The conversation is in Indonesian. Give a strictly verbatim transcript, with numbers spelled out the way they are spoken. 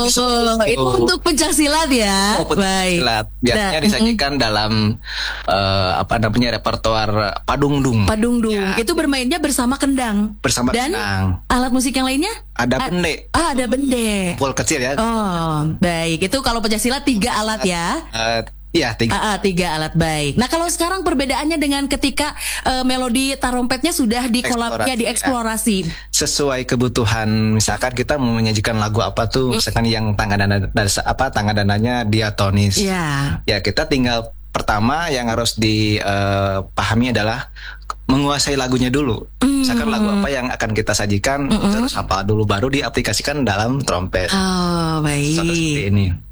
itu untuk pencaksilat ya. Oh, pencaksilat. Biasanya Nah, disajikan dalam eh, apa namanya repertoar padungdung. Padungdung Ya. itu bermainnya bersama kendang. Bersama Dan kendang. alat musik yang lainnya? Ada A- bende, Ah, ada bende. pul kecil ya. Oh, baik. Itu kalau pencaksilat tiga alat ya. Eh, Iya, tiga. Ah, ah, tiga alat, baik. Nah, kalau sekarang perbedaannya dengan ketika eh, melodi tarompetnya sudah dikolabnya Eksplorasi, dieksplorasi. Sesuai kebutuhan, misalkan kita mau menyajikan lagu apa tuh, misalkan yang tangga dana dasa- apa tangga dananya diatonis. Ya. Ya, kita tinggal pertama yang harus dipahami adalah menguasai lagunya dulu. Misalkan lagu apa yang akan kita sajikan, terus hafal dulu baru diaplikasikan dalam trompet. Oh, Contoh seperti baik. ini.